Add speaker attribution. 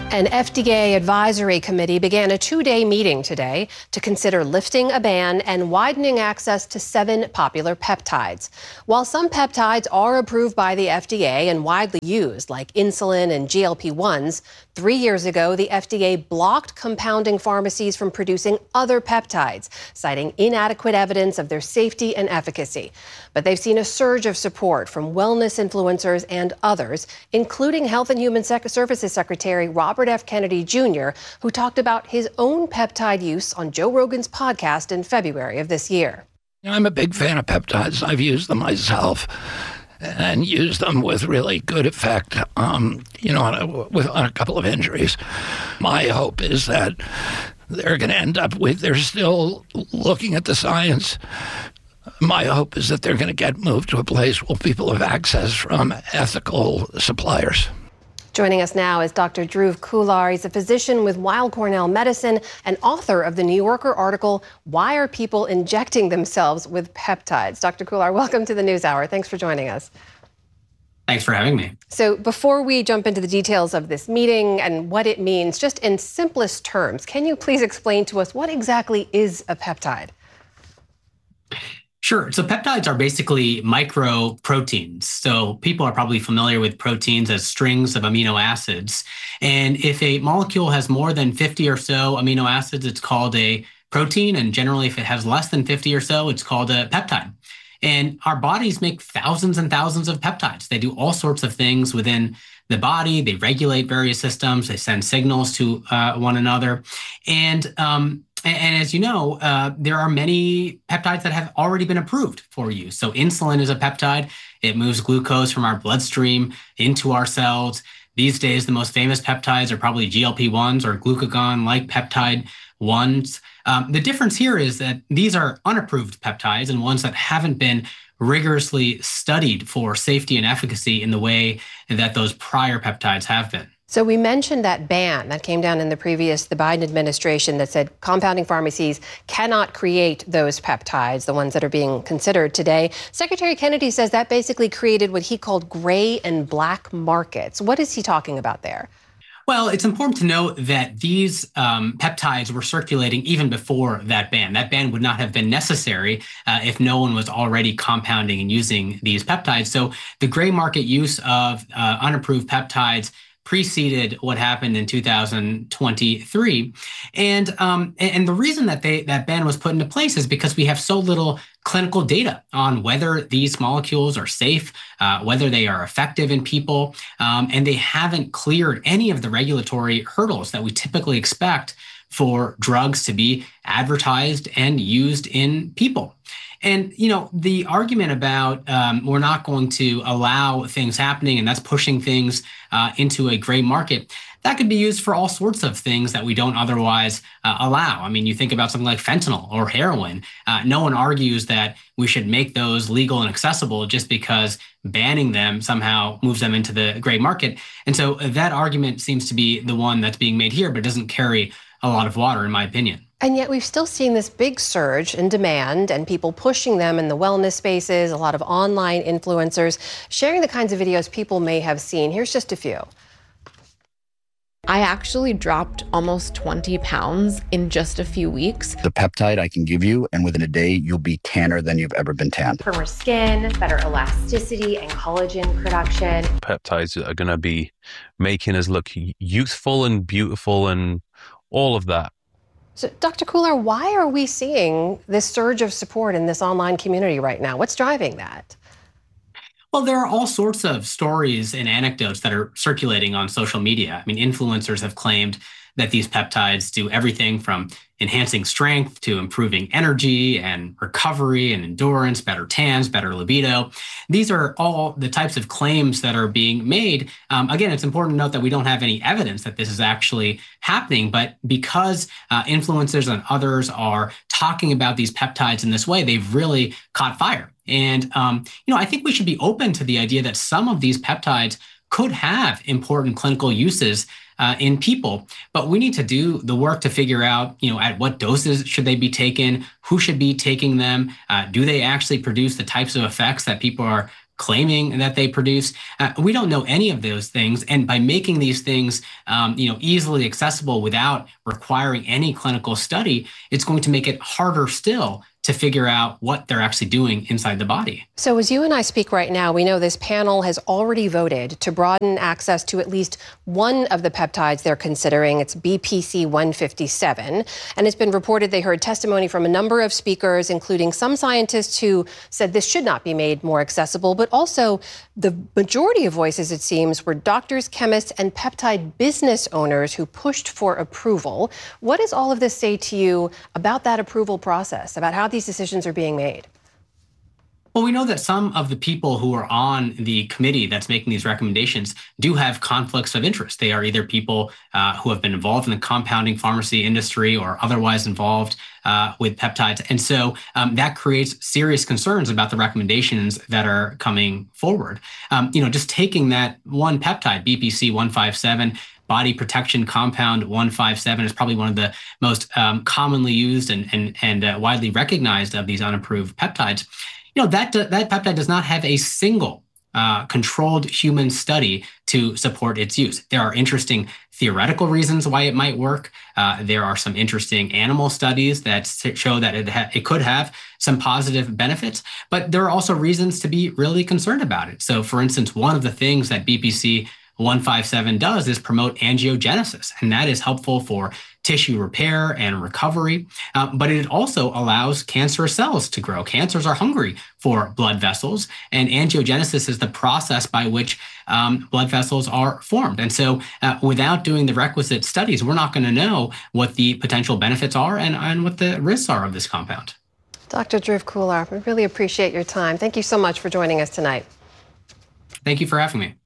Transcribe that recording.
Speaker 1: An FDA advisory committee began a two-day meeting today to consider lifting a ban and widening access to 7 popular peptides. While some peptides are approved by the FDA and widely used, like insulin and GLP-1s, 3 years ago, the FDA blocked compounding pharmacies from producing other peptides, citing inadequate evidence of their safety and efficacy. But they've seen a surge of support from wellness influencers and others, including Health and Human Services Secretary Robert F. Kennedy Jr., who talked about his own peptide use on Joe Rogan's podcast in February of this year.
Speaker 2: I'm a big fan of peptides. I've used them myself and used them with really good effect, on a couple of injuries. My hope is that they're going to end up with, they're still looking at the science. My hope is that they're going to get moved to a place where people have access from ethical suppliers.
Speaker 1: Joining us now is Dr. Dhruv Khullar. He's a physician with Weill Cornell Medicine and author of the New Yorker article, Why Are People Injecting Themselves with Peptides? Dr. Khullar, welcome to the NewsHour. Thanks for joining us.
Speaker 3: Thanks for having me.
Speaker 1: So before we jump into the details of this meeting and what it means, just in simplest terms, can you please explain to us what exactly is a peptide?
Speaker 3: Sure. So peptides are basically microproteins. So people are probably familiar with proteins as strings of amino acids. And if a molecule has more than 50 or so amino acids, it's called a protein. And generally, if it has less than 50 or so, it's called a peptide. And our bodies make thousands and thousands of peptides. They do all sorts of things within the body. They regulate various systems. They send signals to one another. And as you know, there are many peptides that have already been approved for use. So insulin is a peptide. It moves glucose from our bloodstream into our cells. These days, the most famous peptides are probably GLP-1s or glucagon-like peptide 1s. The difference here is that these are unapproved peptides and ones that haven't been rigorously studied for safety and efficacy in the way that those prior peptides have been.
Speaker 1: So we mentioned that ban that came down in the Biden administration that said compounding pharmacies cannot create those peptides, the ones that are being considered today. Secretary Kennedy says that basically created what he called gray and black markets. What is he talking about there?
Speaker 3: Well, it's important to note that these peptides were circulating even before that ban. That ban would not have been necessary if no one was already compounding and using these peptides. So the gray market use of unapproved peptides preceded what happened in 2023. And the reason that that ban was put into place is because we have so little clinical data on whether these molecules are safe, whether they are effective in people, and they haven't cleared any of the regulatory hurdles that we typically expect for drugs to be advertised and used in people. And, the argument about we're not going to allow things happening and that's pushing things into a gray market, that could be used for all sorts of things that we don't otherwise allow. I mean, you think about something like fentanyl or heroin. No one argues that we should make those legal and accessible just because banning them somehow moves them into the gray market. And so that argument seems to be the one that's being made here, but it doesn't carry a lot of water, in my opinion.
Speaker 1: And yet we've still seen this big surge in demand and people pushing them in the wellness spaces, a lot of online influencers sharing the kinds of videos people may have seen. Here's just a few.
Speaker 4: I actually dropped almost 20 pounds in just a few weeks.
Speaker 5: The peptide I can give you, and within a day, you'll be tanner than you've ever been tanned.
Speaker 6: Firmer skin, better elasticity and collagen production.
Speaker 7: Peptides are going to be making us look youthful and beautiful and all of that.
Speaker 1: So, Dr. Khullar, why are we seeing this surge of support in this online community right now? What's driving that?
Speaker 3: Well, there are all sorts of stories and anecdotes that are circulating on social media. I mean, influencers have claimed that these peptides do everything from enhancing strength to improving energy and recovery and endurance, better tans, better libido. These are all the types of claims that are being made. Again, it's important to note that we don't have any evidence that this is actually happening, but because influencers and others are talking about these peptides in this way, they've really caught fire. And, I think we should be open to the idea that some of these peptides could have important clinical uses in people, but we need to do the work to figure out, at what doses should they be taken, who should be taking them, do they actually produce the types of effects that people are claiming that they produce. We don't know any of those things. And by making these things, easily accessible without requiring any clinical study, it's going to make it harder still to figure out what they're actually doing inside the body.
Speaker 1: So as you and I speak right now, we know this panel has already voted to broaden access to at least one of the peptides they're considering. It's BPC 157. And it's been reported they heard testimony from a number of speakers, including some scientists who said this should not be made more accessible. But also the majority of voices, it seems, were doctors, chemists, and peptide business owners who pushed for approval. What does all of this say to you about that approval process, about how these decisions are being made?
Speaker 3: Well, we know that some of the people who are on the committee that's making these recommendations do have conflicts of interest. They are either people who have been involved in the compounding pharmacy industry or otherwise involved with peptides. And so that creates serious concerns about the recommendations that are coming forward. Just taking that one peptide, BPC 157, body protection compound 157 is probably one of the most commonly used and widely recognized of these unapproved peptides. That peptide does not have a single controlled human study to support its use. There are interesting theoretical reasons why it might work. There are some interesting animal studies that show that it could have some positive benefits, but there are also reasons to be really concerned about it. So, for instance, one of the things that BPC 157 does is promote angiogenesis, and that is helpful for tissue repair and recovery. But it also allows cancerous cells to grow. Cancers are hungry for blood vessels, and angiogenesis is the process by which blood vessels are formed. And so without doing the requisite studies, we're not going to know what the potential benefits are and what the risks are of this compound.
Speaker 1: Dr. Dhruv Khullar, we really appreciate your time. Thank you so much for joining us tonight.
Speaker 3: Thank you for having me.